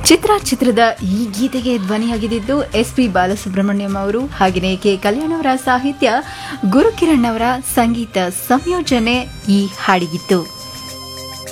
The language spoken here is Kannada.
ಚಿತ್ರದ ಈ ಗೀತೆಗೆ ಧ್ವನಿಯಾಗಿದ್ದು SP ಬಾಲಸುಬ್ರಹ್ಮಣ್ಯಂ ಅವರು, ಹಾಗೆಯೇ ಕೆ ಕಲ್ಯಾಣ್ ಅವರ ಸಾಹಿತ್ಯ, ಗುರುಕಿರಣ್ ಅವರ ಸಂಗೀತ ಸಂಯೋಜನೆ ಈ ಹಾಡಿಗಿತ್ತು.